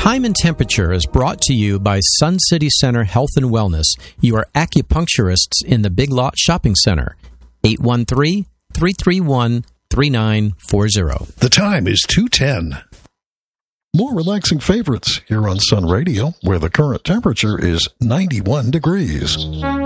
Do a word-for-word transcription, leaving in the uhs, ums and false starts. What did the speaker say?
Time and Temperature is brought to you by Sun City Center Health and Wellness, your acupuncturists in the Big Lot Shopping Center. eight one three, three three one, three nine four zero. The time is two ten. More relaxing favorites here on Sun Radio, where the current temperature is ninety-one degrees.